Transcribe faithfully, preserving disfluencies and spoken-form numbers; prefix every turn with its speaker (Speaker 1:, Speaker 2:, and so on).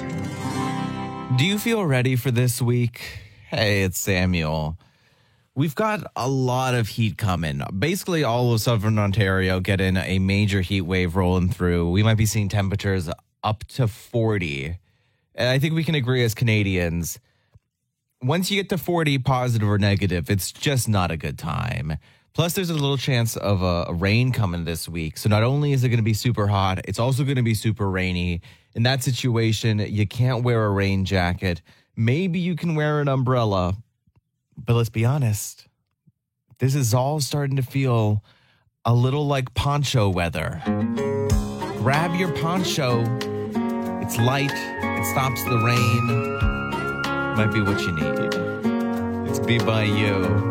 Speaker 1: Do you feel ready for this week? Hey, it's Samuel. We've got a lot of heat coming. Basically, all of southern Ontario getting a major heat wave rolling through. We might be seeing temperatures up to forty. And I think we can agree as Canadians, once you get to forty, positive or negative, it's just not a good time. Plus, there's a little chance of a, a rain coming this week. So not only is it going to be super hot, it's also going to be super rainy. In that situation, you can't wear a rain jacket. Maybe you can wear an umbrella. But let's be honest, this is all starting to feel a little like poncho weather. Grab your poncho. It's light. It stops the rain. Might be what you need. It's Be By You.